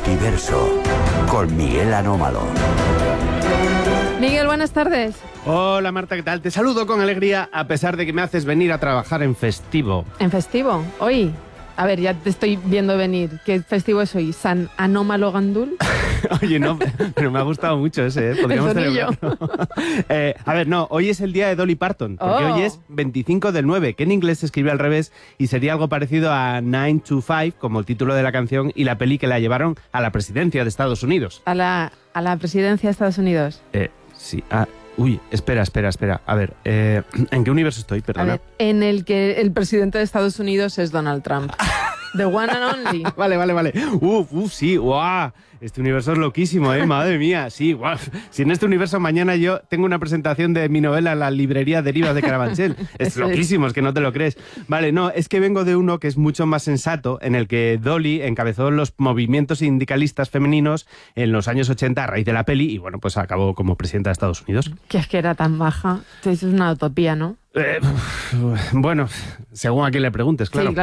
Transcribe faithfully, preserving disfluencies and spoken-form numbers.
Multiverso con Miguel Anómalo. Miguel, buenas tardes. Hola Marta, ¿qué tal? Te saludo con alegría a pesar de que me haces venir a trabajar en festivo. ¿En festivo? Hoy. A ver, ya te estoy viendo venir. ¿Qué festivo es hoy? ¿San Anómalo Gandul? Oye, no, pero me ha gustado mucho ese, ¿eh? Podríamos celebrarlo. eh, a ver, no, hoy es el día de Dolly Parton, porque Oh. hoy es veinticinco del nueve, que en inglés se escribe al revés y sería algo parecido a nine to five, como el título de la canción y la peli que la llevaron a la presidencia de Estados Unidos. A la, a la presidencia de Estados Unidos. Eh, sí, ah, uy, espera, espera, espera. A ver, eh, ¿en qué universo estoy? A Perdona. ver, en el que el presidente de Estados Unidos es Donald Trump. The one and only. Vale, vale, vale. Uf, uf, sí, guau. Este universo es loquísimo, ¿eh? Madre mía, sí, guau. Si en este universo mañana yo tengo una presentación de mi novela en la librería Derivas de Carabanchel. Es loquísimo, es que no te lo crees. Vale, no, es que vengo de uno que es mucho más sensato, en el que Dolly encabezó los movimientos sindicalistas femeninos en los años ochenta a raíz de la peli y, bueno, pues acabó como presidenta de Estados Unidos. Que es que era tan baja. Eso es una utopía, ¿no? Eh, bueno, según a quién le preguntes, claro. Sí,